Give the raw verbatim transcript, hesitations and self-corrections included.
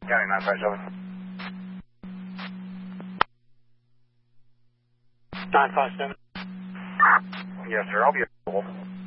County nine five seven. nine five seven. Yes, sir. I'll be available.